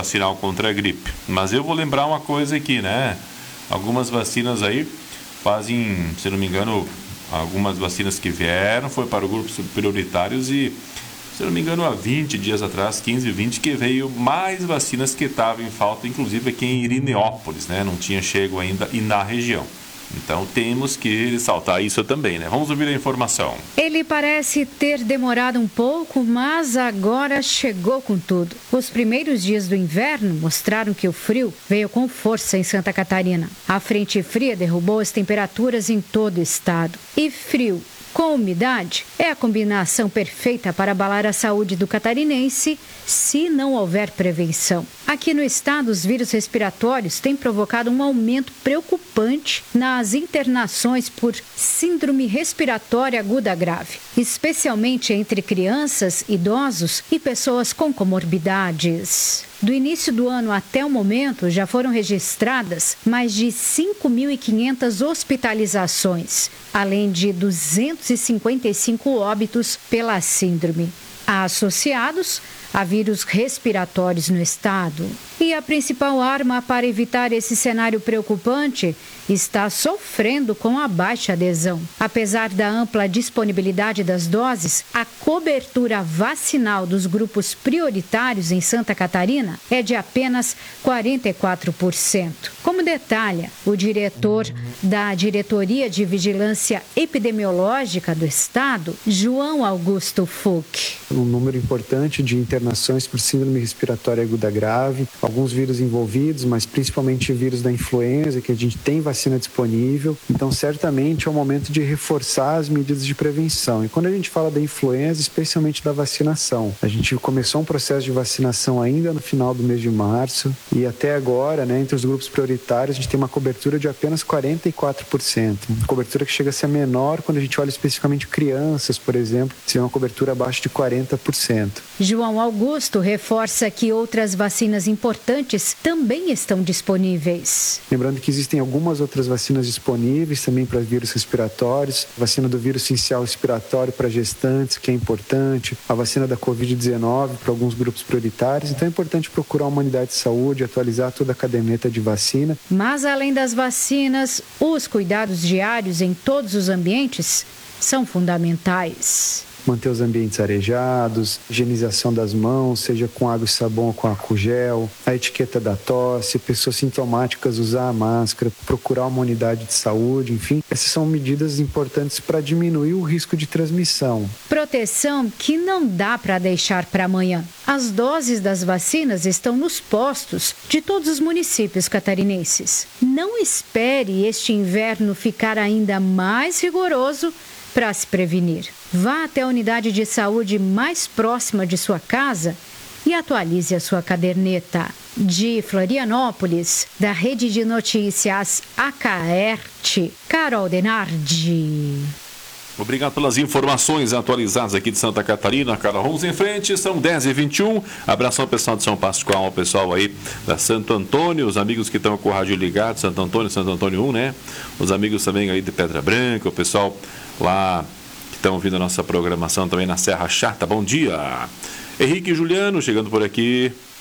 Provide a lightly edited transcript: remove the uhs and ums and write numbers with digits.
vacinal contra a gripe. Mas eu vou lembrar uma coisa aqui, né? Algumas vacinas aí fazem, se não me engano, algumas vacinas que vieram foi para grupos prioritários e, se não me engano, há 20 dias atrás, 15, 20, que veio mais vacinas que estavam em falta, inclusive aqui em Irineópolis, né? Não tinha chego ainda e na região. Então temos que ressaltar isso também, né? Vamos ouvir a informação. Ele parece ter demorado um pouco, mas agora chegou com tudo. Os primeiros dias do inverno mostraram que o frio veio com força em Santa Catarina. A frente fria derrubou as temperaturas em todo o estado. E frio com umidade é a combinação perfeita para abalar a saúde do catarinense se não houver prevenção. Aqui no estado, os vírus respiratórios têm provocado um aumento preocupante nas internações por síndrome respiratória aguda grave, especialmente entre crianças, idosos e pessoas com comorbidades. Do início do ano até o momento, já foram registradas mais de 5.500 hospitalizações, além de 255 óbitos pela síndrome, associados a vírus respiratórios no estado. E a principal arma para evitar esse cenário preocupante está sofrendo com a baixa adesão. Apesar da ampla disponibilidade das doses, a cobertura vacinal dos grupos prioritários em Santa Catarina é de apenas 44%. Como detalha o diretor da Diretoria de Vigilância Epidemiológica do Estado, João Augusto Fuch. Um número importante de internações por síndrome respiratória aguda grave, alguns vírus envolvidos, mas principalmente vírus da influenza, que a gente tem vacina disponível. Então, certamente é o momento de reforçar as medidas de prevenção. E quando a gente fala da influenza, especialmente da vacinação, a gente começou um processo de vacinação ainda no final do mês de março e até agora, né, entre os grupos prioritários, a gente tem uma cobertura de apenas 44%. Uma cobertura que chega a ser menor quando a gente olha especificamente crianças, por exemplo, se é uma cobertura abaixo de 40%. João Augusto reforça que outras vacinas importantes também estão disponíveis. Lembrando que existem algumas outras vacinas disponíveis também para vírus respiratórios, vacina do vírus sincial respiratório para gestantes, que é importante, a vacina da Covid-19 para alguns grupos prioritários. Então é importante procurar uma unidade de saúde, atualizar toda a caderneta de vacina. Mas além das vacinas, os cuidados diários em todos os ambientes são fundamentais. Manter os ambientes arejados, higienização das mãos, seja com água e sabão ou com álcool gel, a etiqueta da tosse, pessoas sintomáticas usar a máscara, procurar uma unidade de saúde, enfim. Essas são medidas importantes para diminuir o risco de transmissão. Proteção que não dá para deixar para amanhã. As doses das vacinas estão nos postos de todos os municípios catarinenses. Não espere este inverno ficar ainda mais rigoroso para se prevenir. Vá até a unidade de saúde mais próxima de sua casa e atualize a sua caderneta. De Florianópolis, da Rede de Notícias Acaerte, Carol Denardi. Obrigado pelas informações atualizadas aqui de Santa Catarina. Carol, vamos em frente, são 10h21. Abração ao pessoal de São Pascoal, ao pessoal aí da Santo Antônio, os amigos que estão com o rádio ligado, Santo Antônio 1, né? Os amigos também aí de Pedra Branca, o pessoal lá que estão ouvindo a nossa programação também na Serra Chata. Bom dia. Henrique e Juliano chegando por aqui.